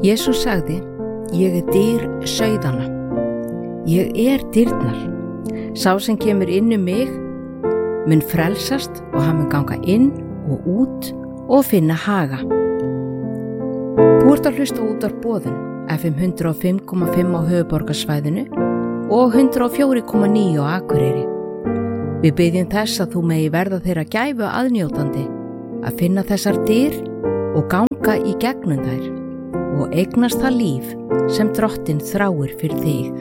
Jesús sagði, ég dyr sauðanna. Ég dyrnar. Sá sem kemur inn mig mun frelsast og hann mun ganga inn og út og finna haga. Þú ert að hlusta út af boðun FM 105,5 á höfuðborgarsvæðinu og 104,9 á Akureyri. Við biðjum þess að þú megi verða þeirra gæfu aðnjótandi að finna þessar dyr og ganga í gegnum þær og eignast það líf sem Drottinn þráir fyrir þig.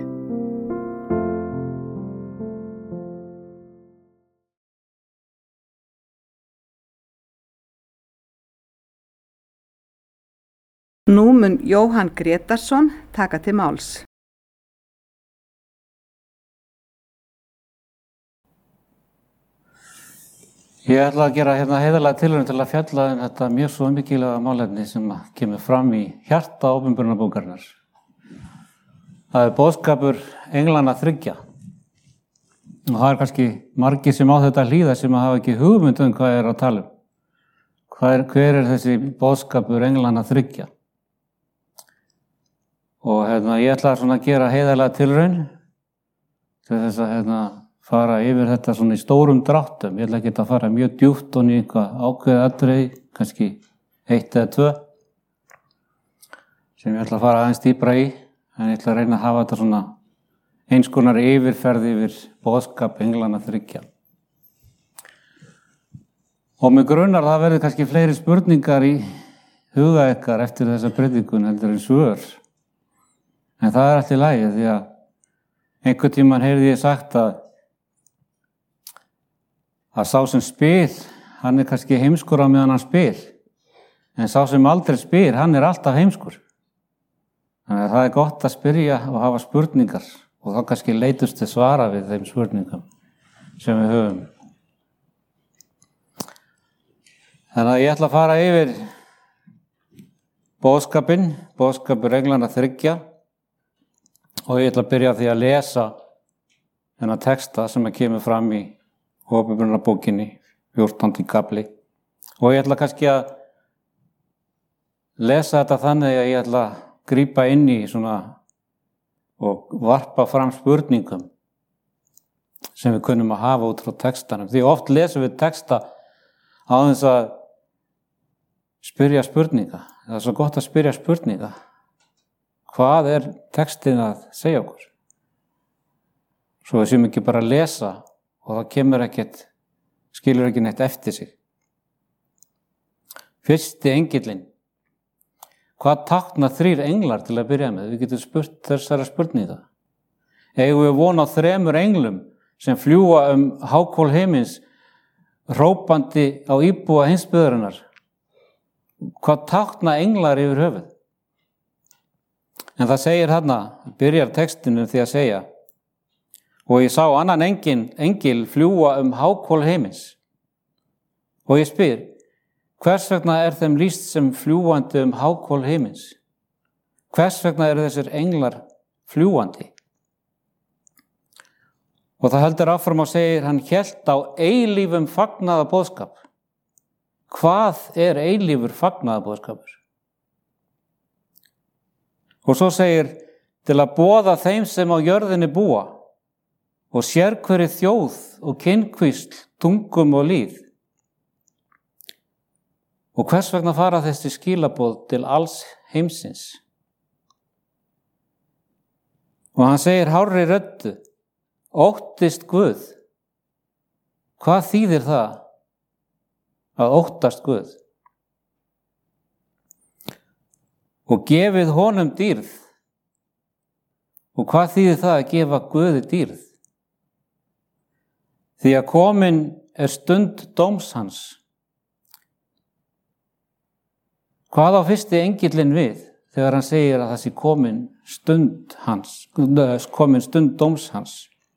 Nú mun Jóhann Grétarsson taka til máls. Ég ætla að gera heiðarlega tilraun til að fjalla þetta mjög svo mikilvæga málefni sem kemur fram í hjarta opinberunarbókarinnar. Það boðskapur englanna 3. Og það kannski margir sem á þetta hlýða sem hafa ekki hugmynd hvað að tala um. Hver þessi boðskapur englanna 3? Og ég ætla að gera heiðarlega tilraun til þess að fara yfir þetta svona í stórum dráttum. Ég ætla ekki að fara mjög djúpt og í eitthvað ákveðið atriði, kannski 1 eða 2, sem ég ætla að fara aðeins dýpra í, en ég ætla að reyna að hafa þetta svona eins konar yfirferð yfir boðskap englanna 3. Og mig grunar það verður kannski fleiri spurningar í huga ykkar eftir þessa predikun heldur en svör. En það allt í lagi því að einhvern tímann heyrði ég sagt að sá sem spyr, hann kannski heimskur á meðan hann spyr, en sá sem aldrei spyr, hann alltaf heimskur. Þannig að það gott að spyrja og hafa spurningar og þá kannski leitust til svara við þeim spurningum sem við höfum. Þannig að ég ætla að fara yfir boðskapur englanna 3 og ég ætla að byrja því að lesa þennan texta sem kemur fram í opinberunarbókinni 14. kafli og ég ætla kannski að lesa þetta þannig að ég ætla að grípa inn í svona og varpa fram spurningum sem við kunnum að hafa út frá textanum. Því oft lesum við texta á þess að spyrja spurninga. Það svo gott að spyrja spurninga. Hvað textin að segja okkur? Svo við séum ekki bara að lesa og það skilur ekki neitt eftir sig. Fyrsti engillinn. Hvað tákna 3 englar til að byrja með? Við getum spurt þessara spurninga. Eigum við von á 3 englum sem fljúga hákól heimins, hrópandi á íbúa heimsbyggðarinnar? Hvað tákna englar yfir höfuð? En það segir byrjar textinu því að segja: og ég sá annan engil fljúga hákól heimins. Og ég spyr, hvers vegna þeim lýst sem fljúgandi hákól heimins? Hvers vegna þessir englar fljúgandi? Og það heldur áfram og segir, hann hélt á eilífum fagnaðarboðskap. Hvað eilífur fagnaðarboðskapur? Og svo segir, til að boða þeim sem á jörðinni búa og sérhverri þjóð og kynkvísl, tungum og lýð. Og hvers vegna fara þessi skilaboð til alls heimsins? Og hann segir hárri röddu, óttist Guð. Hvað þýðir það að óttast Guð? Og gefið honum dýrð. Og hvað þýðir það að gefa Guði dýrð? Því að komin stund dóms hans. Hvað á fyrsti engillinn við þegar hann segir að það sé komin stund dóms hans?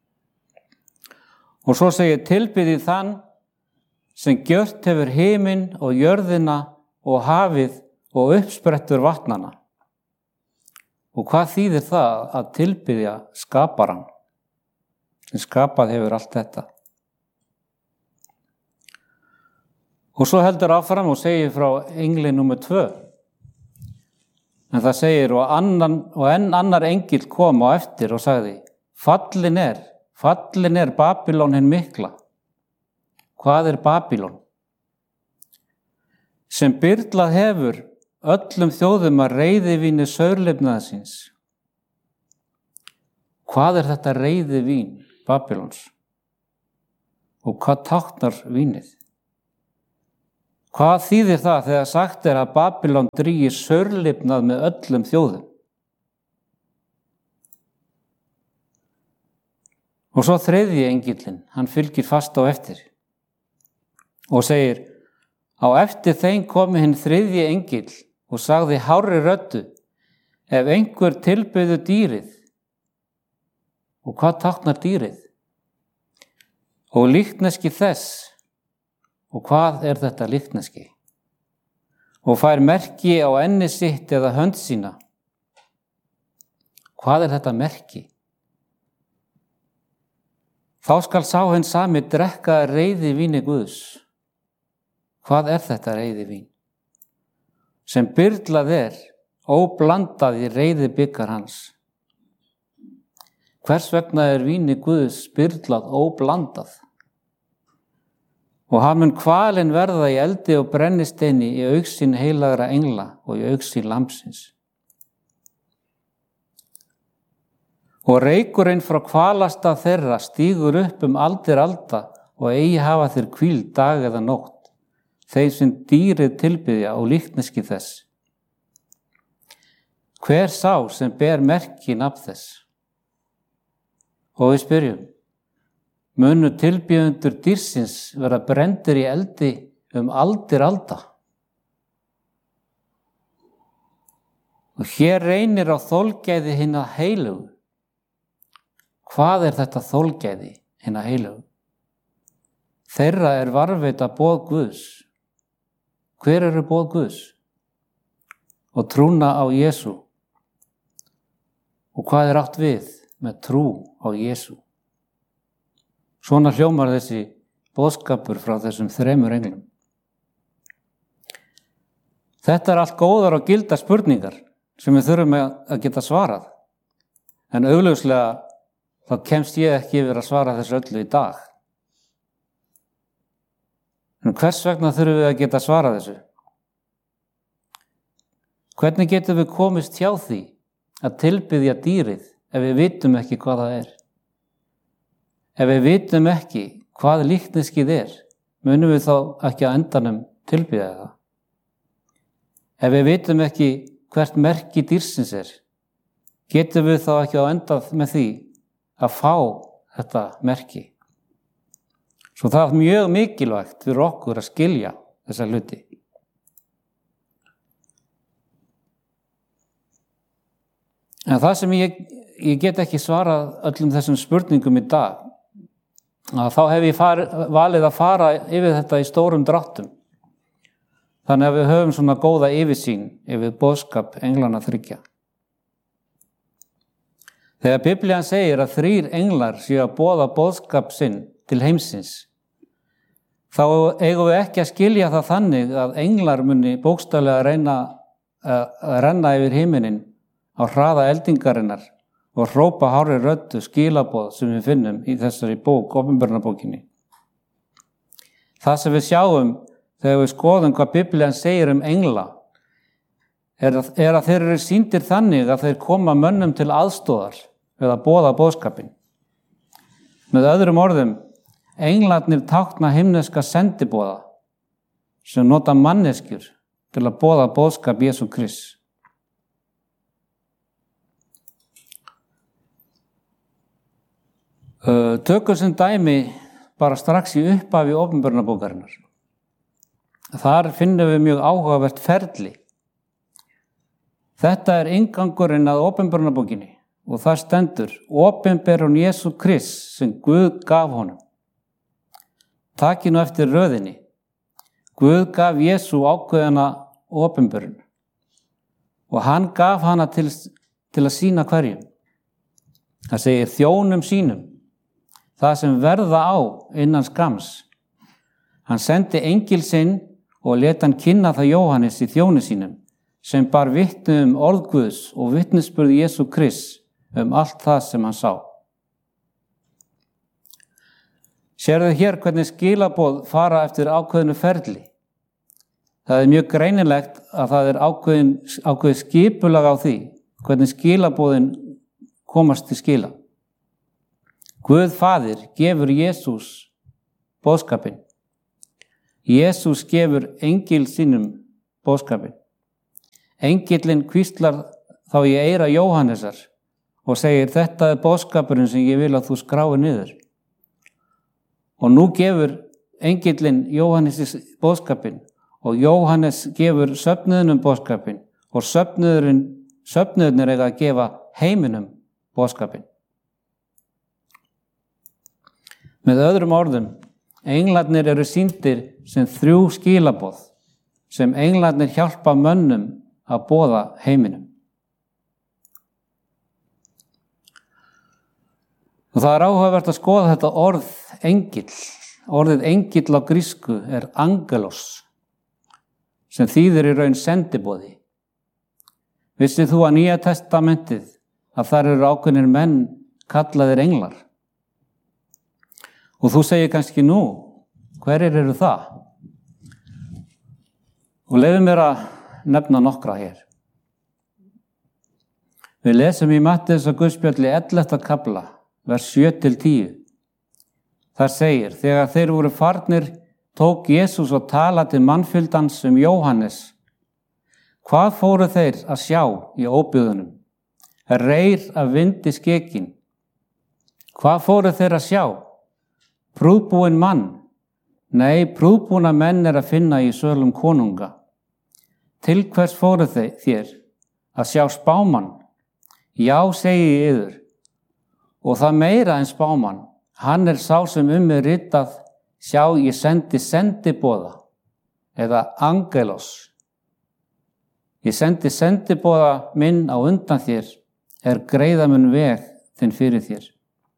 Og svo segir tilbyðið þann sem gjört hefur himinn og jörðina og hafið og uppsprettur vatnana. Og hvað þýðir það að tilbyðja skaparann sem skapað hefur allt þetta? Og svo heldur áfram og segir frá engli númer 2. En það segir, og enn annar engill kom á eftir og sagði, fallin er Babylon hinn mikla. Hvað er Babylon? Sem byrlað hefur öllum þjóðum að reiðivíni saurlifnaða síns. Hvað er þetta reiðivín Babylons? Og hvað táknar vínið? Hvað þýðir það þegar sagt er að Babylon drýgi saurlifnað með öllum þjóðum? Og svo þriðji engillinn, hann fylgir fast á eftir og segir, á eftir þeim komi hinn þriðji engill og sagði hárri röddu, ef einhver tilbyðu dýrið. Og hvað táknar dýrið? Og líkneski þess. Og hvað er þetta líkneski? Og fær merki á enni sitt eða hönd sína. Hvað er þetta merki? Þá skal sá hinn sami drekka reiðivíni Guðs. Hvað er þetta reiðivín? Sem byrlað er, óblandað í reiðibikar hans. Hvers vegna er víni Guðs byrlað óblandað? Og hann mun kvalinn verða í eldi og brennisteini í augsýn heilagra engla og í augsýn lambsins. Og reykurinn frá kvalasta þeirra stígur upp aldir alda og eigi hafa þeir hvíld dag eða nótt, þeir sem dýrið tilbiðja og líkneski þess. Hver sá sem ber merki nafn þess? Og við spyrjum, munu tilbjóðendur dýrsins vera brenndir í eldi aldir alda? Og hér reynir á þolgæði hinna heilugu. Hvað er þetta þolgæði hinna heilugu? Þeirra er varðveita boð Guðs. Hver eru boð Guðs? Og trúna á Jesú. Og hvað er átt við með trú á Jesú? Svona hljómar þessi boðskapur frá þessum 3 englum. Þetta er allt góðar og gildar spurningar sem við þurfum að geta svarað. En augljóslega þá kemst ég ekki yfir að svara þessu öllu í dag. En hvers vegna þurfum við að geta svarað þessu? Hvernig getum við komist hjá því að tilbiðja dýrið ef við vitum ekki hvað það er? Ef við vitum ekki hvað líkneskið er, munum við þá ekki á endanum tilbiðja það. Ef við vitum ekki hvert merki dýrsins er, getum við þá ekki á endan með því að fá þetta merki. Svo það er mjög mikilvægt fyrir okkur að skilja þessa hluti. En það sem ég get ekki svarað öllum þessum spurningum í dag, þá hef ég valið að fara yfir þetta í stórum dráttum. Þannig að við höfum svona góða yfirsýn yfir boðskap englanna 3. Þegar Biblían segir að 3 englar séu að boða boðskap sinn til heimsins, þá eigum við ekki að skilja það þannig að englar muni bókstaflega reyna að renna yfir himinin á hraða eldingarinnar og hrópa hárri röddu skilaboð sem við finnum í þessari bók, Opinberunarbókinni. Það sem við sjáum þegar við skoðum hvað Biblían segir engla er að þeir eru sýndir þannig að þeir koma mönnum til aðstoðar við að boða boðskapinn. Með öðrum orðum, englarnir tákna himneska sendiboða sem nota manneskjur til að boða boðskap Jesú Krists. Tökum sem dæmi bara strax í upphafi Opinberunarbókarinnar. Þar finnum við mjög áhugavert ferli. Þetta er inngangurinn að Opinberunarbókinni og það stendur Opinberun Jesú Krists sem Guð gaf honum. Takið nú eftir röðinni. Guð gaf Jesú ákveðna opinberun og hann gaf hana til að sýna hverjum. Það segir þjónum sínum. Það sem verða á innan skams. Hann sendi engil sinn og lét hann kynna það Jóhannes í þjóni sínum, sem bar vitni orð Guðs og vitnisburð Jesú Krists allt það sem hann sá. Sérðu hér hvernig skilaboð fara eftir ákveðinu ferli. Það mjög greinilegt að það ákveðið skipulag á því hvernig skilaboðin komast til skila. Guð Faðir gefur Jesús boðskapinn. Jesús gefur engil sínum boðskapinn. Engillinn hvíslar þá í eyra Jóhannesar og segir: þetta boðskapurinn sem ég vil að þú skráir niður. Og nú gefur engillinn Jóhannes boðskapinn og Jóhannes gefur söfnuðinum boðskapinn og söfnuðinir eiga að gefa heiminum boðskapinn. Með öðrum orðum, englarnir eru sýndir sem 3 skilaboð sem englarnir hjálpa mönnum að boða heiminum. Og það áhugavert að skoða þetta orð engill. Orðið engill á grísku angelos, sem þýðir í raun sendiboði. Vissið þú að Nýja testamentið að þar eru ákveðnir menn kallaðir englar? Og þú segir kannski nú, hverjir eru það? Og leyfðu mér að nefna nokkra hér. Við lesum í Matteusar Guðspjalli 11. kafla, vers 7-10. Þar segir: þegar þeir voru farnir, tók Jesús og talaði til mannfjöldans Jóhannes. Hvað fóru þeir að sjá í óbyggðunum? Reyr af vindi skekin. Hvað fóru þeir að sjá? Prúðbúinn mann? Nei, prúðbúna menn að finna í sölum konunga. Til hvers fóru þér? Að sjá spámann? Já, segi ég yður. Og það meira en spámann. Hann sá sem er ritað: sjá, ég sendi sendiboða, eða angelos. Ég sendi sendiboða minn á undan þér, greiða mun veg þinn fyrir þér.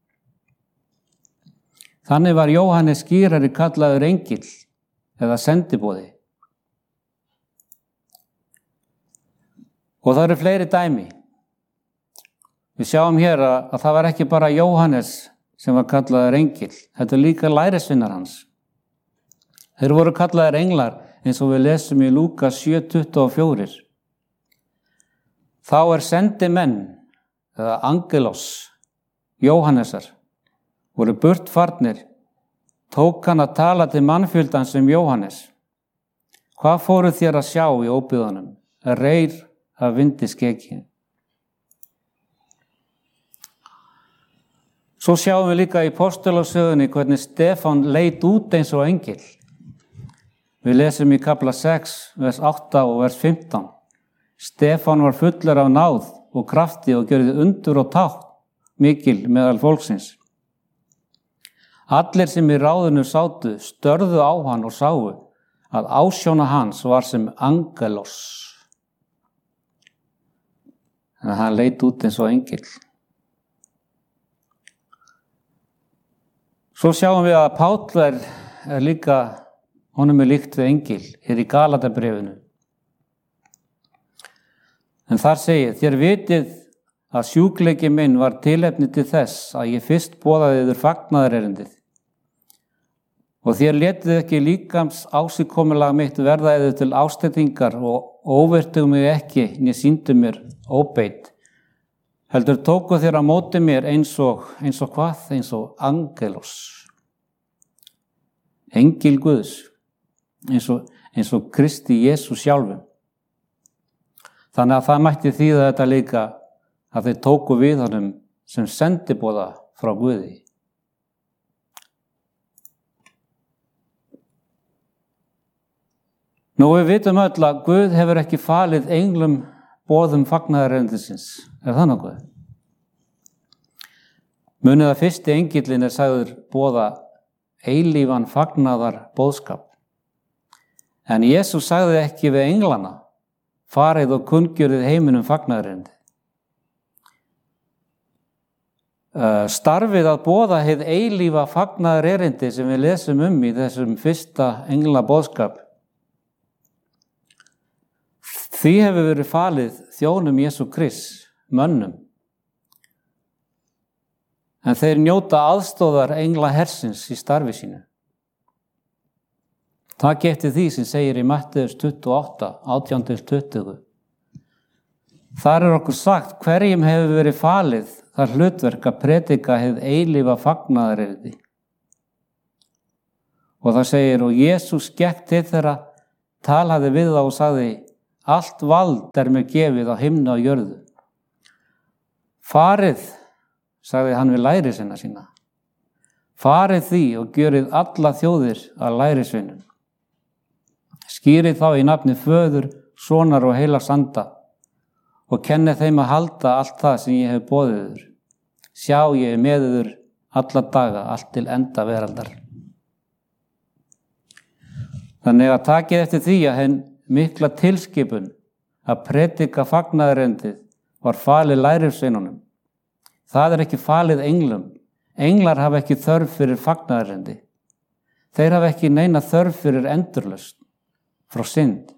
Þannig var Jóhannes skírari kallaður engill, eða sendiboði. Og það eru fleiri dæmi. Við sjáum hér að það var ekki bara Jóhannes sem var kallaður engill, þetta líka lærisveinar hans. Þeir voru kallaðir englar, eins og við lesum í Lúkas 7:24. Þá sendimenn, eða angelos, Jóhannesar, voru burtfarnir, tók hann að tala til mannfjöldans Jóhannes. Hvað fóru þér að sjá í óbyggðunum? Reyr af vindi skeki. Svo sjáum við líka í Postulasögunni hvernig Stefán leit út eins og engill. Við lesum í kafla 6, vers 8 og vers 15. Stefán var fullur af náð og krafti og gjörði undur og tákn mikil meðal fólksins. Allir sem í ráðinu sátu störðu á hann og sáu að ásjóna hans var sem angelos. Þannig að hann leit út eins og engill. Svo sjáum við að Páll líka, honum líkt við engil, í Galatabréfinu. En þar segir: þér vitið að sjúkleiki minn var tilefni til þess að ég fyrst boðaði yður fagnaðarerindið. Og þér létið ekki líkams ásíkomulag mitt verða yður til ásteytingar og óvirtuðu mig ekki, né sýndu mér óbeit. Heldur tóku þér á móti mér eins og hvað? Eins og angelos. Engil Guðs. Eins og Kristi Jesú sjálfum. Þannig að það mætti þýða þetta líka að þeir tóku við honum sem sendiboða frá Guði. Nú við vitum öll að Guð hefur ekki falið englum boðum fagnaðarerindisins. Það nokkuð? Munið að fyrsti engillinn sagður boða eilífan fagnaðar boðskap. En Jesús sagði ekki við englana: farið og kunngjörið heiminum fagnaðarerindi. Starfið að boða hið eilífa fagnaðarerindi sem við lesum í þessum fyrsta engla boðskap. Því hefur verið falið þjónum Jesú Krists, mönnum. En þeir njóta aðstóðar engla hersins í starfi sínu. Takk eftir því sem segir í Matteus 28, 18-20. Þar okkur sagt hverjum hefur verið falið það hlutverk að predika hið eilífa fagnaðarerindi. Og það segir, og Jesús gekk til þeirra, talaði við þá og sagði, allt vald mér gefið á himni og jörðu. Farið, sagði hann við lærisveina sína, farið því og gjörið alla þjóðir að lærisveinum. Skýrið þá í nafni Föður, Sonar og Heilags Anda og kennið þeim að halda allt það sem ég hef boðið yður. Sjá, ég er með yður alla daga, allt til enda veraldar. Þannig að takið eftir því að henn mikla tilskipun að predika fagnaðarerindið var falið lærisveinunum. Það ekki falið englum. Englar hafa ekki þörf fyrir fagnaðarerendi. Þeir hafa ekki neina þörf fyrir endurlausn frá synd.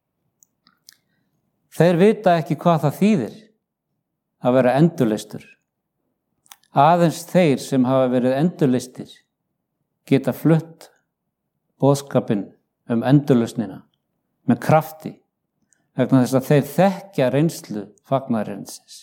Þeir vita ekki hvað það þýðir að vera endurleystur. Aðeins þeir sem hafa verið endurleystir geta flutt boðskapinn endurlausnina með krafti vegna þess að þeir þekkja reynslu fagnaðarindsins.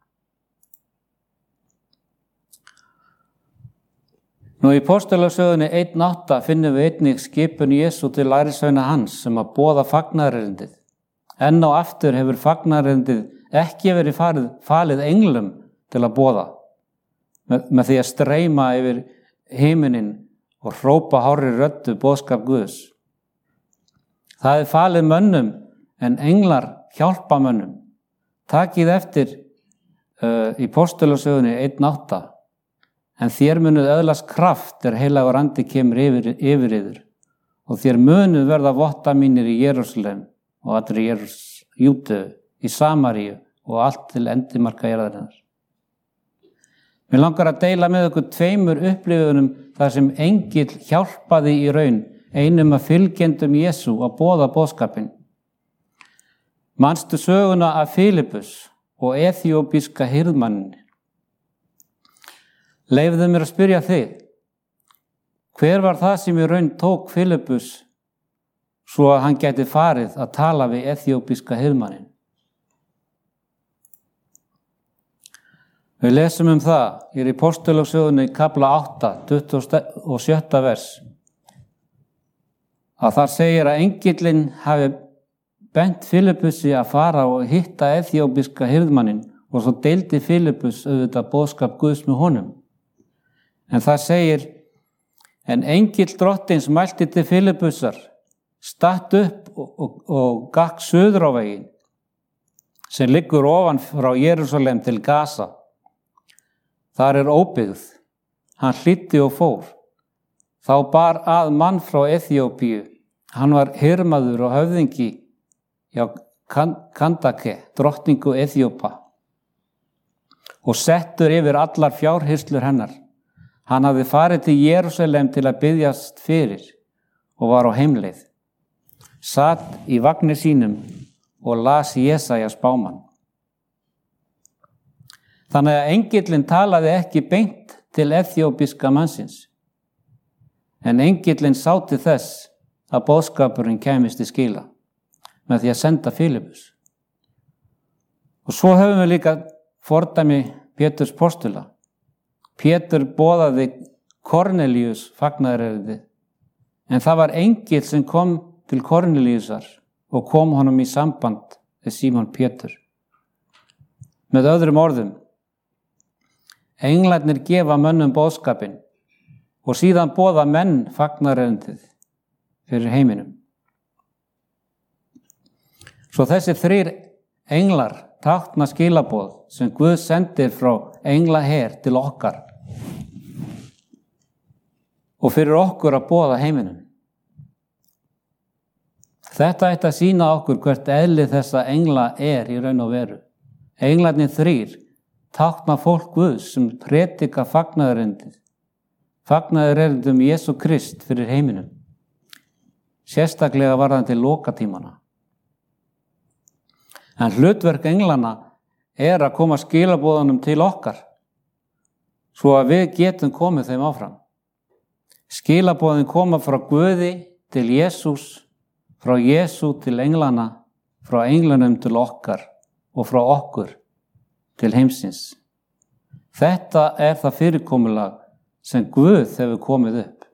Nú í Póstalagsögunni 1:8 finnum við einnig skipun Jesú til lærisveina hans sem að boða fagnaðarerindið. Enn og aftur hefur fagnaðarerindið ekki verið falið englum til að boða með því að streyma yfir himininn og hrópa hárri röddu boðskap Guðs. Það falið mönnum en englar hjálpa mönnum. Takið eftir í Póstalagsögunni 1:8. En þér munuð öðlast kraft heilagur andi kemur yfir yður og þér munuð verða votta mínir í Jerúsalem og allri Júdeu, í Samaríu og allt til endimarka jarðarinnar. Mér langar að deila með okkur 2 upplifunum þar sem engill hjálpaði í raun einum af fylgjendum Jesú að boða boðskapinn. Manstu söguna af Filippus og eþíópíska hirðmanninum? Leyfðu mér að spyrja þig, hver var það sem í raun tók Filippus svo að hann gæti farið að tala við eþíópíska hirðmanninn? Við lesum það í Póstalagsögunni kapla 8, 27. vers. Að þar segir að engillinn hafi bent Filippusi að fara og hitta eþíópíska hirðmanninn og svo deildi Filippus auðvitað boðskap Guðs með honum. En það segir, en engill drottins mælti til Filippusar, statt upp og gakk suður á veginn, sem liggur ofan frá Jerúsalem til Gaza. Þar óbyggð. Hann hlýddi og fór. Þá bar að mann frá Eþíópíu. Hann var hirðmaður og höfðingi hjá Kandake, drottningu Eþíópa, og settur yfir allar fjárhirslur hennar. Hann hafði farið til Jerúsalem til að biðjast fyrir og var á heimleið. Satt í vagni sínum og las Jesaja spámann. Þannig að engillinn talaði ekki beint til eþíópíska mannsins, en engillinn sá til þess að boðskapurinn kæmist til skila með því að senda Filippus. Og svo höfum við líka fordæmi Péturs postula. Pétur boðaði Kornelíus fagnaðarerindið, en það var engill sem kom til Kornelíusar og kom honum í samband við Símon Pétur. Með öðrum orðum, englarnir gefa mönnum boðskapinn og síðan boða menn fagnaðarerindið fyrir heiminum. Svo þessi 3 englar tákna skilaboð sem Guð sendir frá englaher til okkar og fyrir okkur að boða heiminum. Þetta ætti að sýna okkur hvert eðli þessa engla í raun og veru. Englarnir 3 tákna fólk Guðs sem predika fagnaðarerindið. Fagnaðarerindið Jesú Krist fyrir heiminum. Sérstaklega varðandi lokatímana. En hlutverk englana að koma skilaboðunum til okkar, svo að við getum komið þeim áfram. Skilaboðin koma frá Guði til Jesús, frá Jesú til englana, frá englanum til okkar og frá okkur til heimsins. Þetta það fyrirkomulag sem Guð hefur komið upp.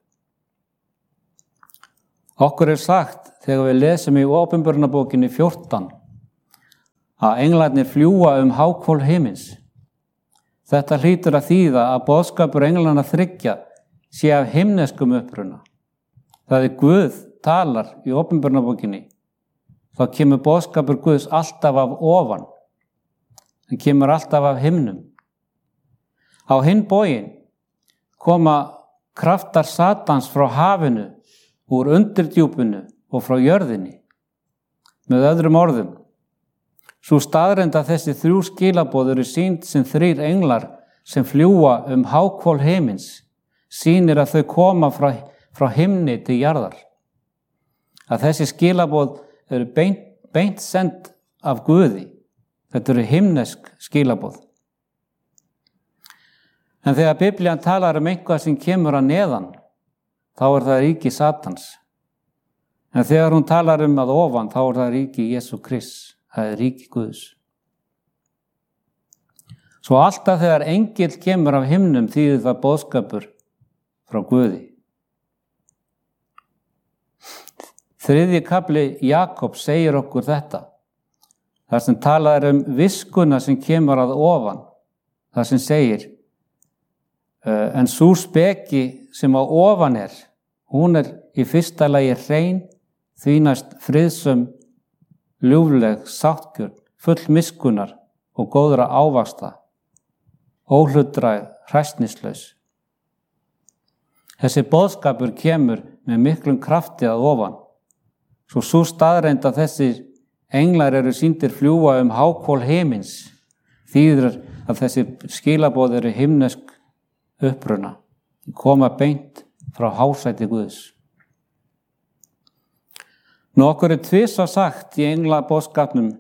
Okkur sagt þegar við lesum í Åpenbarunarbókinni 14 að englarnir fljúga háhvol himins. Þetta hlýtur að þýða að boðskapur englanna 3 sé af himneskum uppruna. Það Guð talar í Åpenbarunarbókinni, þá kemur boðskapur Guðs alltaf af ofan. Hann kemur alltaf af himnum. Á hinn bóginn koma kraftar Satans frá hafinu, úr undirdjúpinu og frá jörðinni. Með öðrum orðum, sú staðreynd að þessi 3 skilaboð eru sýnd sem 3 englar sem fljúga háhvol himins, sýnir að þau koma frá himni til jarðar. Að þessi skilaboð eru beint send af Guði. Þetta eru himnesk skilaboð. En þegar Biblían talar eitthvað sem kemur að neðan, þá það ríki Satans. En þegar hún talar að ofan, þá það ríki Jesú Krist, það ríki Guðs. Svo alltaf þegar engill kemur af himnum þýðir það boðskapur frá Guði. 3. kafli Jakobs segir okkur þetta. Það sem talar viskuna sem kemur að ofan. Það sem segir, en sú speki sem á ofan hún í fyrsta lagi hrein, því næst friðsöm, ljúfleg, sáttgjörn, full miskunnar og góðra ávaxta, óhlutdræg, hræsnislaus. Þessi boðskapur kemur með miklum krafti að ofan. Svo sú staðreynd að þessir englar eru sýndir fljúga háhvol himins, þýðir að þessi skilaboð eru himnesk uppruna, koma beint frá hásæti Guðs. Nú okkur tvisvar sagt í englaboðskapnum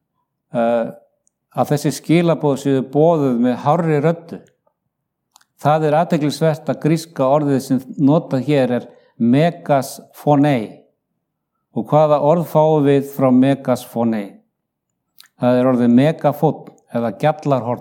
að þessi skilaboð séu boðuð með hárri röddu. Það athyglisvert að gríska orðið sem notað hér megasphonei. Og hvaða orð fáum við frá megasphonei? Það orðið megafónn eða gjallarhorn.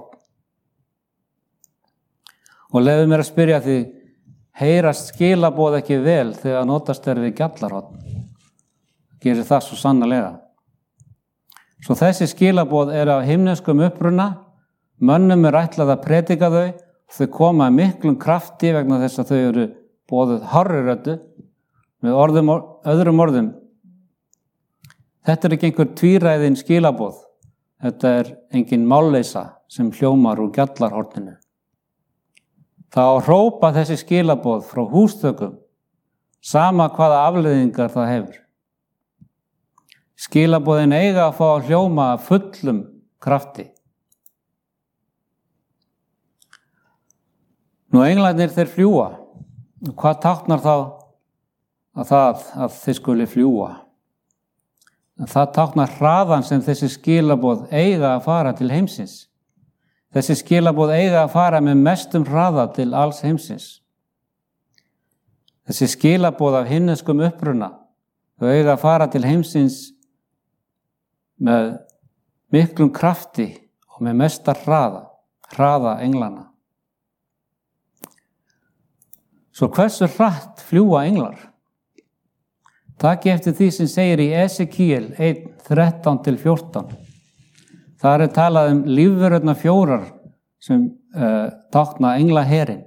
Og leyfðu mér að spyrja því, heyrast skilaboð ekki vel þegar notast við gjallarhorn? Gerir það svo sannarlega. Svo þessi skilaboð af himneskum uppruna, mönnum ætlað að predika þau koma miklum krafti vegna þess að þau eru boðuð hárri röddu, með öðrum orðum. Þetta ekki einhver tvíræðin skilaboð, þetta engin málleysa sem hljómar úr gjallarhorninu. Það að hrópa þessi skilaboð frá húsþökum, sama hvaða afleiðingar það hefur. Skilaboðin eiga að fá að hljóma af fullum krafti. Nú englarnir þeir fljúga. Hvað táknar þá að þeir skuli fljúga? Það táknar hraðan sem þessi skilaboð eiga að fara til heimsins. Þessi skilaboð eiga að fara með mestum hraða til alls heimsins. Þessi skilaboð af himneskum uppruna, þau eiga að fara til heimsins með miklum krafti og með mestar hraða englana. Svo hversu hratt fljúga englar? Takk eftir því sem segir í Esekiel 1:13-14. Það talað lífverurnar 4 sem tákna englaherinn.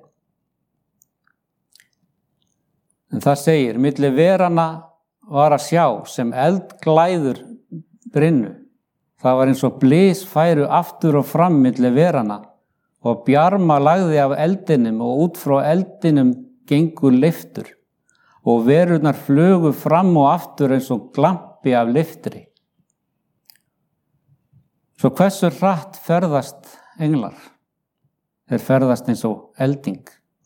En það segir, milli verana var að sjá sem eldglæður brynnu. Það var eins og blys færu aftur og fram milli verana og bjarma lagði af eldinum og út frá eldinum gengur leiftur og verurnar flugu fram og aftur eins og glampi af leiftri. Svo hversu hratt ferðast englar? Þeir ferðast eins og elding.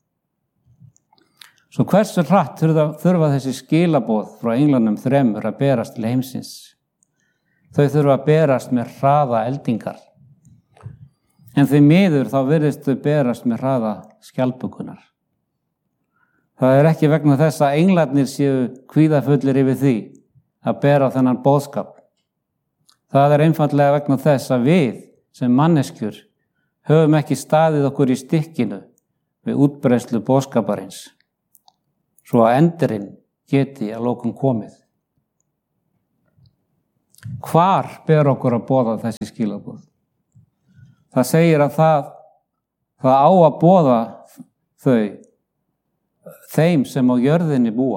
Svo hversu hratt þurfa þessi skilaboð frá englanum 3 að berast til heimsins? þau þurfa að berast með hraða eldingar. En því miður þá virðist þau berast með hraða skjaldbökunar. Það er ekki vegna þess að englarnir séu kvíðafullir yfir því að bera þennan boðskap. Það er einfaldlega vegna þess að við sem manneskjur höfum ekki staðið okkur í stikkinu við útbreiðslu boðskaparins, svo að endurinn geti að lokum komið. Hvar ber okkur að boða þessi skilaboð? Það segir að það á að boða þeim sem á jörðinni búa.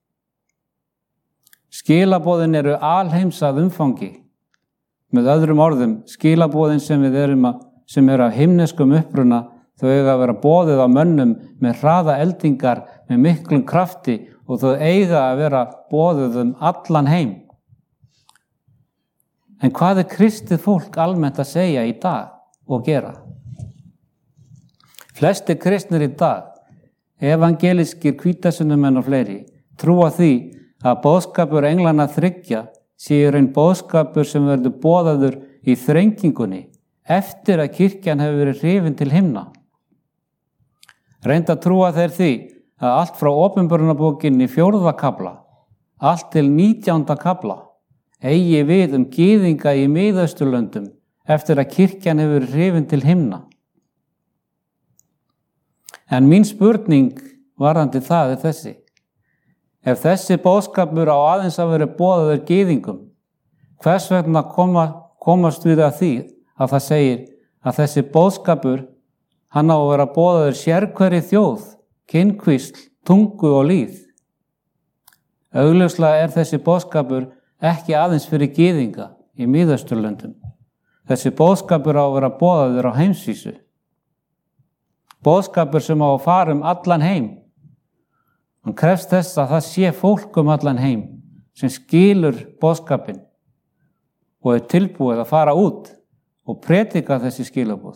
Skilaboðin eru alheims að umfangi. Með öðrum orðum, skilaboðin sem eru af himneskum uppruna, þau eiga að vera boðið á mönnum með hraða eldingar, með miklum krafti og þau eiga að vera boðið allan heim. En hvað er kristið fólk almennt að segja í dag og gera? Flestir kristnir í dag, evangelískir hvítasunnumenn og fleiri, trúa því að boðskapur englanna 3 sé í raun boðskapur sem verður boðaður í þrengingunni eftir að kirkjan hefur verið hrifin til himna. Reynda trúa þeir því að allt frá Opinberunarbókinni 4. kafla, allt til 19. kafla, eigi við gyðinga í Miðausturlöndum eftir að kirkjan hefur verið hrifin til himna. En mín spurning varðandi það er þessi. Ef þessi boðskapur á aðeins að vera boðaður gyðingum, hvers vegna komast við að því að það segir að þessi boðskapur, hann á að vera boðaður sérhverri þjóð, kynhvísl, tungu og líð? Augljóslega er þessi boðskapur ekki aðeins fyrir gyðinga í Miðausturlöndum. Þessi boðskapur á að vera boðaður á heimsvísu. Boðskapur sem á að fara allan heim. Hann krefst þess að það sé fólk allan heim sem skilur boðskapinn og er tilbúið að fara út og predika þessi skilaboð.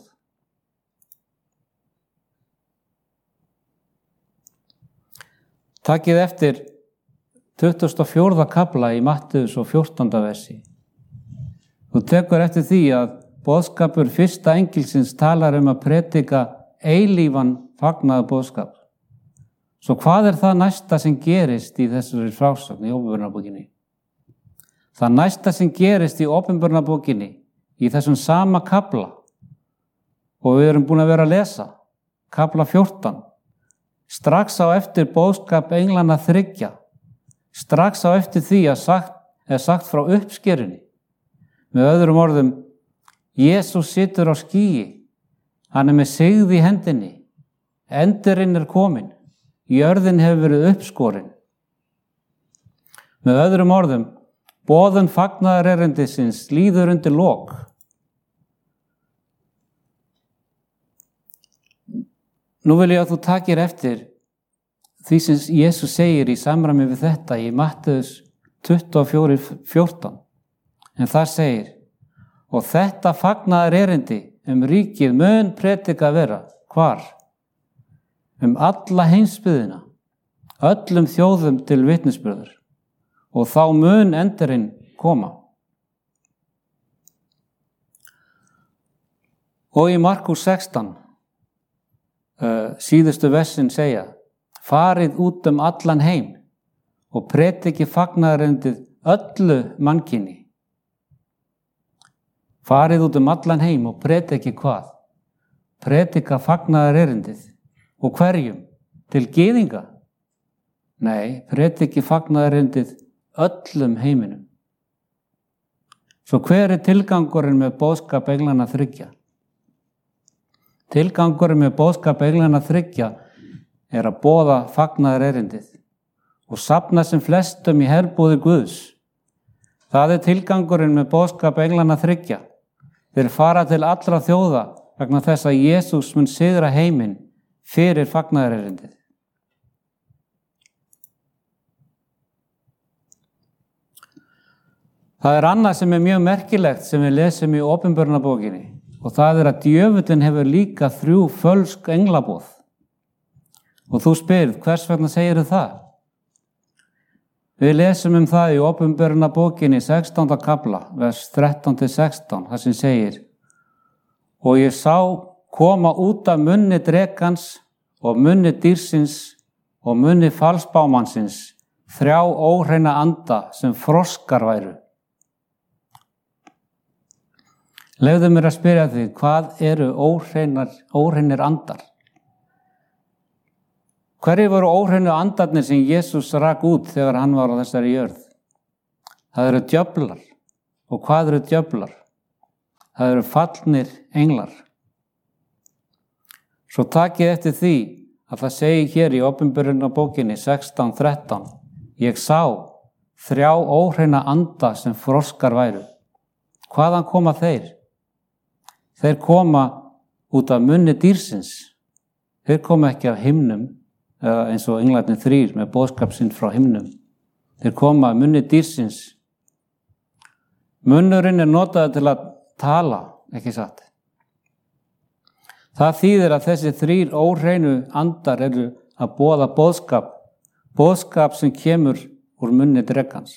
Takið eftir 24. kafla í Mattheus og 14. versi. Þú tekur eftir því að boðskapur fyrsta engilsins talar að predika eilífan fagnaða boðskap. Svo hvað er það næsta sem gerist í þessari frásögn í Opinberunarbókinni? Það næsta sem gerist í Opinberunarbókinni í þessum sama kafla, og við erum búin að vera að lesa, kafla 14, strax á eftir boðskap englanna 3, strax á eftir því að sagt frá uppskerunni. Með öðrum orðum, Jesús situr á skýi, hann er með sigð í hendinni, endurinn er kominn, jörðin hefur verið uppskorin. Með öðrum orðum, boðun fagnaðarerindisins líður undir lok. Nú vil ég að þú takir eftir því sem Jesús segir í samræmi við þetta í Mattheus 24:14. En það segir, og þetta fagnaðarerindi ríkið mun predika vera, hvar? Alla heimsbyggðina, öllum þjóðum til vitnisburðar, og þá mun endurinn koma. Og í Markús 16, síðustu versin segja, farið út allan heim og prediki fagnaðarerindið öllu mannkyni. Farið út allan heim og prediki hvað? Predika fagnaðarerindið. Og hverjum? Til gyðinga? Nei, prediki fagnaðarerindið öllum heiminum. Svo hver er tilgangurinn með boðskap englanna 3? Tilgangurinn með boðskap englanna 3 er að boða fagnaðarerindið og safna sem flestum í herbúðir Guðs. Það er tilgangurinn með boðskap englanna 3. Þeir fara til allra þjóða vegna þess að Jesús mun sigra heiminn fyrir fagnaðarerindið. Það er annað sem er mjög merkilegt sem við lesum í Opinberunarbókinni, og það er að djöfullinn hefur líka 3 fölsk englaboð. Og þú spyrð, hvers vegna segirðu það? Við lesum það í Opinberunarbókinni 16. kapla, vers 13-16, þar sem segir: Og ég sá koma út af munni drekans og munni dýrsins og munni falsbámannsins 3 óhreina anda sem froskar væru. Leyfðu mér að spyrja þig, hvað eru óhreinir andar? Hverjir voru óhreinu andarnir sem Jesús rak út þegar hann var á þessari jörð? Það eru djöflar. Og hvað eru djöflar? Það eru fallnir englar. Svo takið eftir því að það segir hér í Opinberunarbókinni 16:13: Ég sá 3 óhreina anda sem froskar væru. Hvaðan koma þeir? Þeir koma út af munni dýrsins. Þeir koma ekki af himnum, eða eins og englarnir 3 með boðskap sinn frá himnum. Þeir koma af munni dýrsins. Munnurinn notaður til að tala, ekki satt. Það þýðir að þessi 3 óhreinu andar eru að boða boðskap sem kemur úr munni drekans.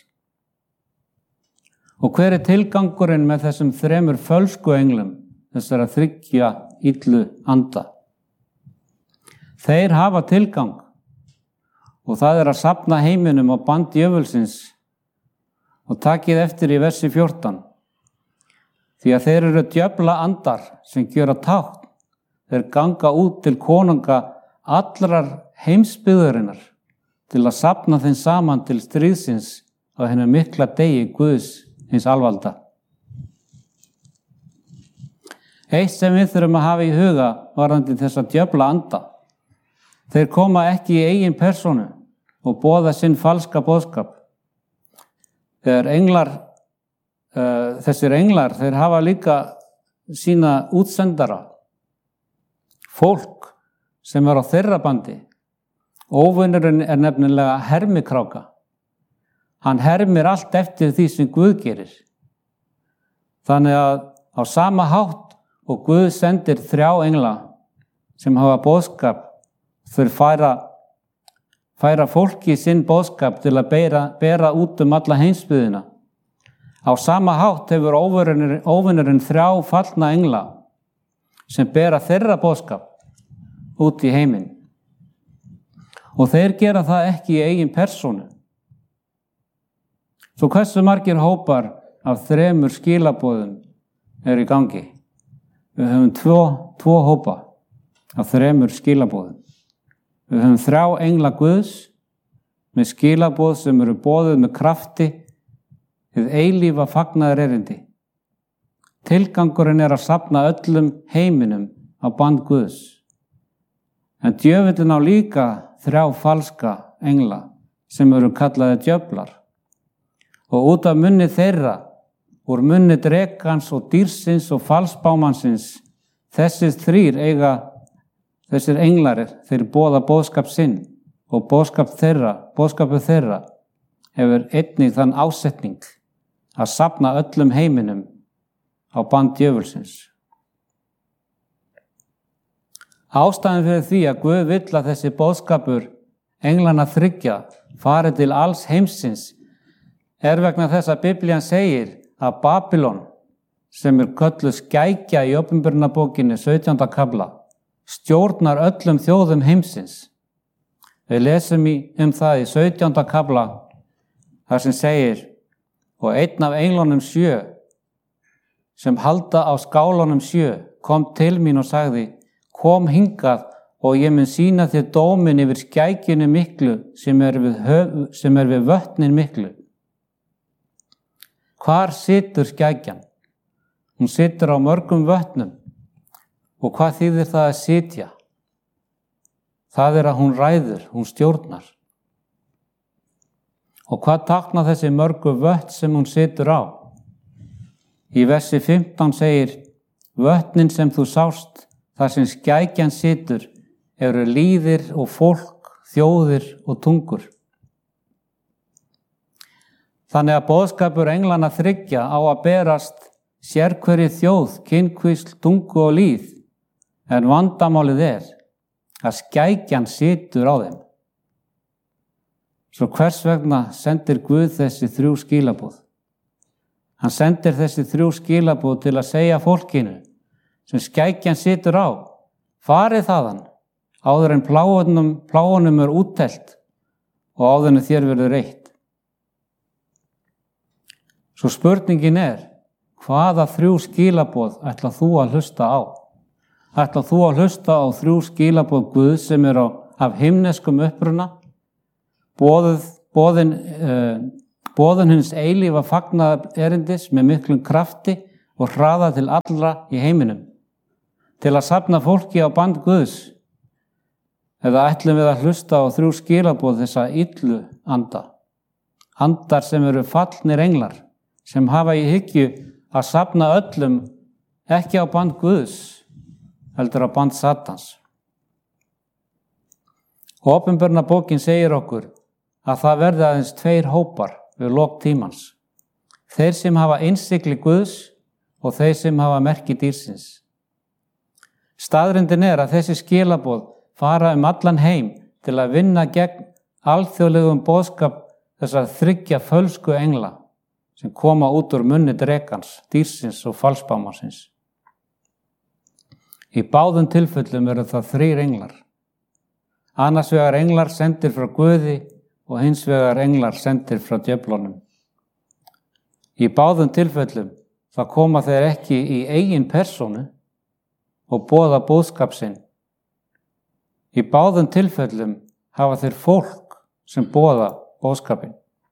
Og hver er tilgangurinn með þessum 3 fölsku englum, þessara 3 illu anda? Þeir hafa tilgang og það er að safna heiminum á band djöfulsins. Og takið eftir í versi 14. Því að þeir eru djöfla andar sem gjöra tákn. Þeir ganga út til konunga allrar heimsbyggðarinnar til að safna þeim saman til stríðsins á hennar mikla degi Guðs hins alvalda. Eitt sem við þurfum að hafa í huga varðandi þessa djöfla anda: þeir koma ekki í eigin persónu og boða sinn falska boðskap. Þegar þessir englar, þeir hafa líka sína útsendara, fólk sem er á þeirra bandi. Óvinurinn er nefnilega hermikráka. Hann hermir allt eftir því sem Guð gerir. Þannig að á sama hátt og Guð sendir 3 engla sem hafa boðskap, þau færa fólki sinn boðskap til að bera út alla heimsbyggðina. Á sama hátt hefur óvinurinn 3 fallna engla sem bera þeirra boðskap út í heiminn. Og þeir gera það ekki í eigin persónu. Svo hversu margir hópar af 3 skilaboðum eru í gangi? Við höfum 2 hópa af 3 skilaboðum. Við höfum 3 engla Guðs með skilaboð sem eru boðuð með krafti, hið eilífa fagnaðar erindi. Tilgangurinn er að safna öllum heiminum á band Guðs. En djöfullinn á líka 3 falska engla sem eru kallaði djöflar. Og út af munni þeirra, úr munni drekans og dýrsins og falsbámannsins, þessir englar, þeir boða boðskap sinn, og boðskapu þeirra hefur einnig þann ásetning að safna öllum heiminum á band djöfulsins. Ástæðan fyrir því að Guð vill að þessi boðskapur englana 3 fari til alls heimsins er vegna þess að Biblían segir að Babylon, sem er kölluð skækja í Opinberunarbókinni 17. kapla, stjórnar öllum þjóðum heimsins. Við lesum það í 17. kapla þar sem segir: Og einn af englunum 7 sem halda á skálunum 7 kom til mín og sagði: Kom hingað og ég mun sýna þér dómin yfir skækjunni miklu sem er við vötnin miklu. Hvar situr skækjan? Hún situr á mörgum vötnum. Og hvað þýðir það að sitja? Það er að hún ræður, hún stjórnar. Og hvað táknar þessi mörgu vötn sem hún situr á? Í versi 15 segir: Vötnin sem þú sást, þar sem skækjan situr, eru lýðir og fólk, þjóðir og tungur. Þannig að boðskapur englana 3 á að berast sérhverri þjóð, kynkvísl, tungu og lýð, en vandamálið er að skækjan situr á þeim. Svo hvers vegna sendir Guð þessi 3 skilaboð? Hann sendir þessi 3 skilaboð til að segja fólkinu sem skækjan situr á, farið þaðan, áður en pláunum úttelt og áður en þér verður reitt. Svo spurningin hvaða 3 skilaboð ætla þú að hlusta á? Ætla þú að hlusta á 3 skilaboð Guðs sem af himneskum uppruna, boðun hins eilífa fagnaðar erindis með miklum krafti og hraða til allra í heiminum, til að safna fólki á band Guðs? Eða ætlum við að hlusta á 3 skilaboð þessa illu andar sem eru fallnir englar, sem hafa í hyggju að safna öllum ekki á band Guðs, heldur á band Satans. Opinberunarbókin segir okkur að það verði aðeins 2 hópar við lok tímans. Þeir sem hafa innsigli Guðs og þeir sem hafa merki dýrsins. Staðreyndin að þessi skilaboð fara allan heim til að vinna gegn alþjóðlegum boðskap þessar 3 fölsku engla sem koma út úr munni drekans, dýrsins og falsbámasins. Í báðum tilfellum eru það 3 englar. Annars vegar englar sendir frá Guði og hins vegar englar sendir frá djöflunum. Í báðum tilfellum það koma þeir ekki í eigin persónu og boða boðskap sinn. Í báðum tilfellum hafa þeir fólk sem boða boðskapin.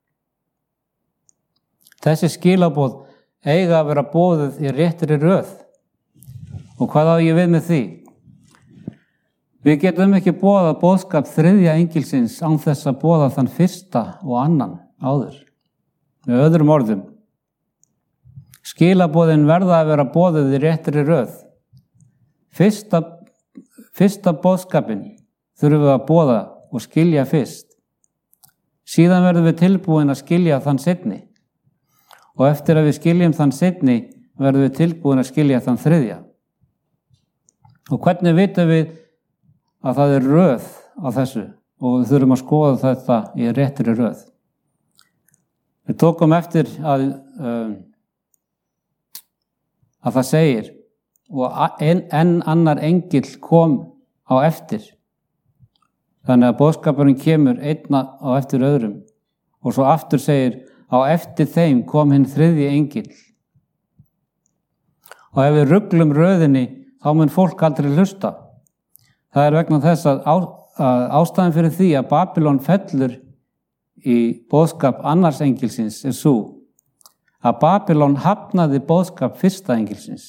Þessi skilaboð eiga að vera boðuð í réttri röð. Og hvað á ég við með því? Við getum ekki boðað boðskap 3. engilsins án þess að boða þann 1. og 2. áður. Með öðrum orðum, skilaboðin verða að vera boðuð í réttri röð. Fyrsta boðskapin þurfum við að boða og skilja fyrst. Síðan verðum við tilbúin að skilja þann seinni. Og eftir að við skiljum þann seinni verðum við tilbúin að skilja þann 3. Og hvernig vitum við að það röð á þessu og við þurfum að skoða þetta í réttri röð? Við tókum eftir að það segir og enn annar engill kom á eftir. Þannig að boðskapurinn kemur einn á eftir öðrum og svo aftur segir á eftir þeim kom hinn 3. engill. Og ef við ruglum röðinni þá mun fólk aldrei hlusta. Það vegna þess að ástæðan fyrir því að Babylon fellur í boðskap annars engilsins svo að Babylon hafnaði boðskap 1. engilsins.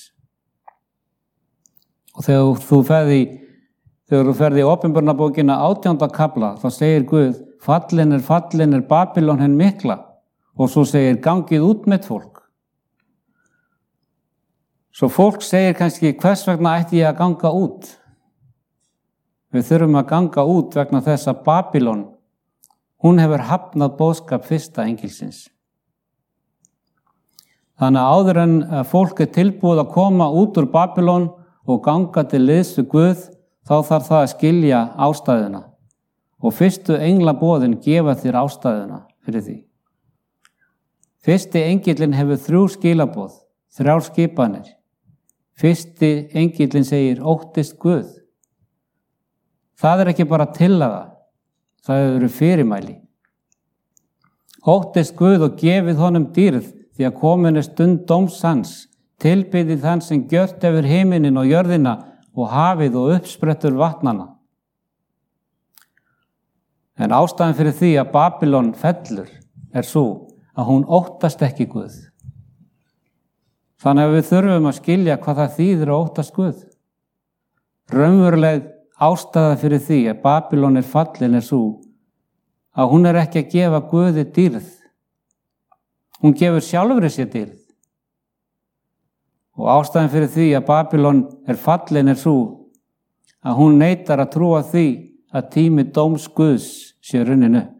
Og þegar þú ferð í Opinberunarbókina 18. kafla þá segir Guð fallin Babylon hinn mikla og svo segir gangið út með fólk. Svo fólk segir kannski hvers vegna ætti ég að ganga út? Við þurfum að ganga út vegna þess að Babylon, hún hefur hafnað boðskap 1. engilsins. Þannig að áður en fólk tilbúið að koma út úr Babylon og ganga til liðs við Guð, þá þarf það að skilja ástæðuna. Og fyrstu englaboðin gefa þér ástæðuna fyrir því. Fyrsti engillinn hefur 3 skilaboð, 3 skipanir. Fyrsti engillinn segir óttist Guð. Það ekki bara tillaga, það eru fyrirmæli. Óttist Guð og gefið honum dýrð því að komin stund dóms hans, tilbyðið þann sem gjört hefur himinin og jörðina og hafið og uppsprettur vatnana. En ástæðan fyrir því að Babylon fellur svo að hún óttast ekki Guð. Þannig að við þurfum að skilja hvað það þýðir að óttast Guð. Raunveruleg ástæða fyrir því að Babylon fallin svo að hún ekki að gefa Guði dýrð. Hún gefur sjálfri sér dýrð. Og ástæðan fyrir því að Babylon fallin svo að hún neitar að trúa því að tími dóms Guðs sé runnin upp.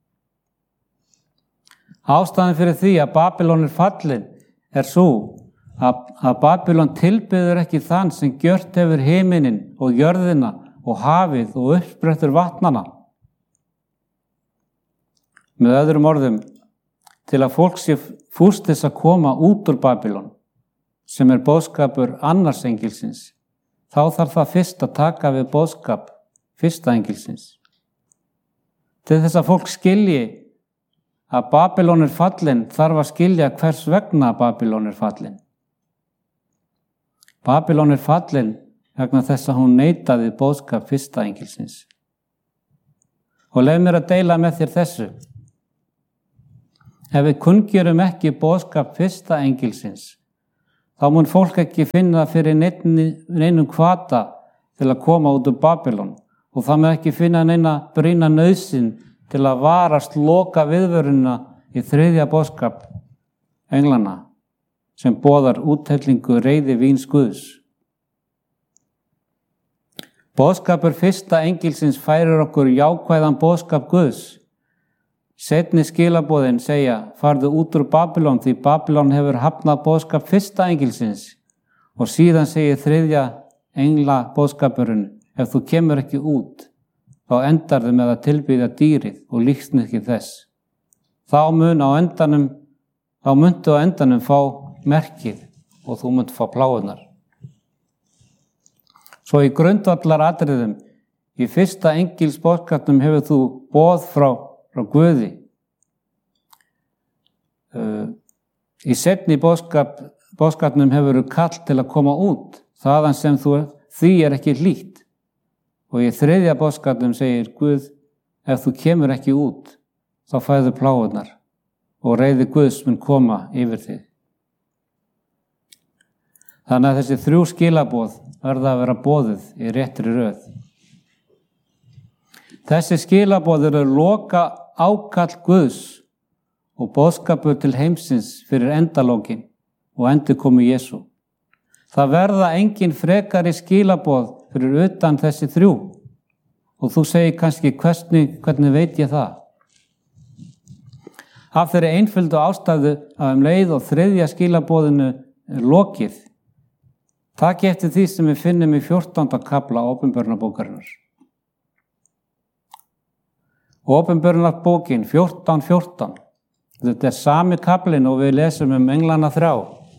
Ástæðan fyrir því að Babylon fallin svo að Babylon tilbyður ekki þann sem gjört hefur himinin og jörðina og hafið og uppsprettur vatnana. Með öðrum orðum, til að fólk sé fúst þess að koma út úr Babylon, sem boðskapur annars engilsins, þá þarf það fyrst að taka við boðskap fyrsta engilsins. Til þess að fólk skilji að Babylon fallin, þarf að skilja hvers vegna Babylon fallin. Babylon fallin vegna þess að hún neitaði boðskap fyrsta engilsins. Og leyf mér að deila með þér þessu. Ef við kunngerum ekki boðskap fyrsta engilsins, þá mun fólk ekki finna fyrir neinum hvata til að koma út úr Babylon og það mun ekki finna neina brýna nauðsyn til að varast loka viðvörunina í þriðja boðskap englana sem boðar úthellingu reiði víns Guðs. Boðskapur fyrsta engilsins færir okkur jákvæðan boðskap Guðs. Seinni skilaboðin segja, farðu út úr Babylon því Babylon hefur hafnað boðskap fyrsta engilsins, og síðan segir þriðja engla boðskapurinn, ef þú kemur ekki út, þá endarðu með að tilbiðja dýrið og lífsnyrki þess. Þá muntu á endanum fá merkið og þú munt fá plágunar. Svo í grundvallar atriðum, í fyrsta engils boðskapnum hefur þú boð frá Guði. Í seinni boðskapnum hefur þú kall til að koma út, þaðan sem því ekki hlýtt. Og í þriðja boðskapnum segir Guð, ef þú kemur ekki út, þá fæðu plágunar og reiði Guðs mun koma yfir þig. Þannig að þessi 3 skilaboð verða að vera boðuð í réttri röð. Þessi skilaboð eru loka ákall Guðs og boðskapur til heimsins fyrir endalókin og endurkomu Jesú. Það verða engin frekari skilaboð fyrir utan þessi 3. Og þú segir kannski, hvernig veit ég það? Af þeirri einföldu ástæðu að leið og þriðja skilaboðinu lokið. Takk eftir því sem við finnum í 14. kafla Opinberunarbókarinnar. Opinberunarbókin 14:14. Þetta sami kaflinn og við lesum englana 3.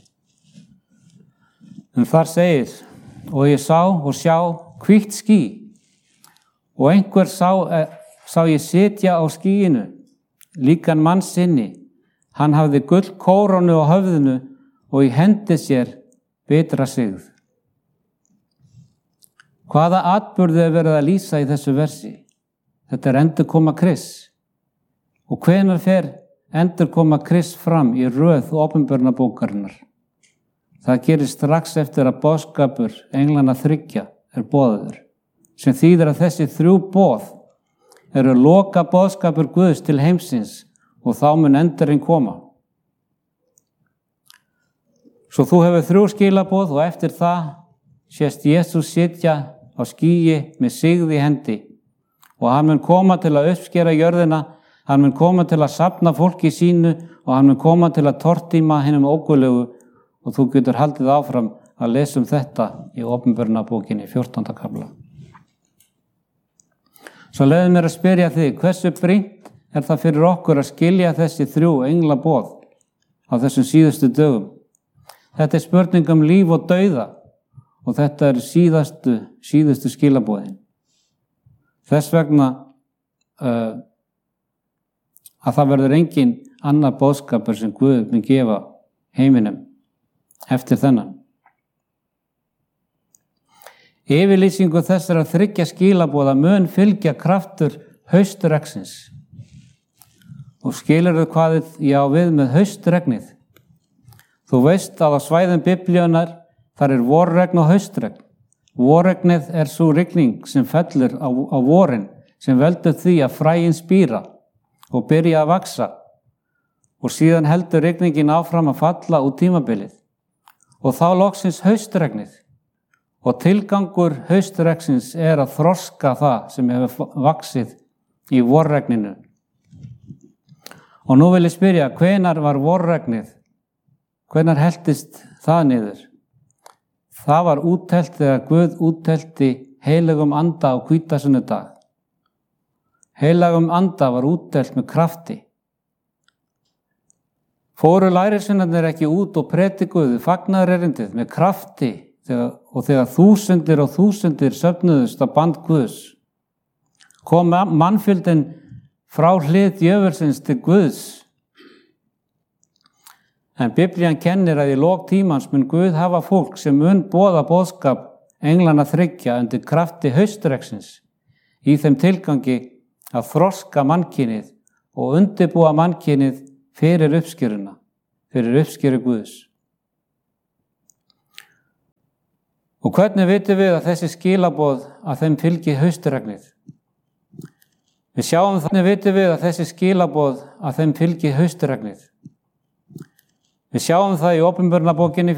En þar segir, og ég sá og sjá hvítt ský, og einhver sá ég sitja á skýinu, líkan mann sinni. Hann hafði gullkórónu á höfðinu og í hendi sér bitra sigð. Hvaða atburði verið að lýsa í þessu versi? Þetta endurkoma Krists. Og hvenær fer endurkoma Krists fram í röð Opinberunarbókarinnar? Það gerir strax eftir að boðskapur englana 3 boðaður, sem þýðir að þessi 3 boð eru loka boðskapur Guðs til heimsins og þá mun endurinn koma. Svo þú hefur 3 skilaboð og eftir það sést Jesús sitja á skýi með sigð í hendi. Og hann mun koma til að uppskera jörðina, hann mun koma til að safna fólki sínu og hann mun koma til að tortíma hinum óguðlegu og þú getur haldið áfram að lesa þetta í Opinberunarbókinni 14. kafla. Svo leyfðu mér að spyrja þig, hversu brýnt það fyrir okkur að skilja þessi 3 englaboð á þessum síðustu dögum? Þetta spurning líf og dauða og þetta síðustu skilaboðin. Þess vegna að það verður engin annar boðskapur sem Guð mun gefa heiminum eftir þennan. Yfirlýsingu þessara 3 skilaboða mun fylgja kraftur haustregsins. Og skilurðu hvað ég á við með haustregnið? Þú veist að á svæðum Biblíunnar þar vorregn og haustregn. Vorregnið sú rigning sem fellur á vorin sem veldur því að fræin spíra og byrja að vaxa og síðan heldur rigningin áfram að falla út tímabilið og þá loksins haustregnið og tilgangur haustregsins að þroska það sem hefur vaxið í vorregninu. Og nú vil ég spyrja, hvenær var vorregnið? Hvenær heltist það niður? Það var úttelt þegar Guð úttelti heilagum anda á hvítasunnudag. Heilagum anda var úttelt með krafti Fóru lærisveinarnir ekki út og predikuðu fagnaðarerindið með krafti og þegar þúsundir og þúsundir söfnuðust á band Guðs? Kom mannfjöldin frá hlið djöfulsins til Guðs? En Biblían kennir að í lok tímans mun Guð hafa fólk sem mun boða boðskap englana þriggja undir krafti haustreksins í þeim tilgangi að þroska mannkynið og undirbúa mannkynið fyrir uppskjöruna, fyrir uppskjöru Guðs. Og hvernig vitum við að þessi skilaboð að þeim fylgi haustregnið? Við sjáum þannig vitum við að þessi skilaboð að þeim fylgi haustregnið. Við sjáum það í Opinberunarbókinni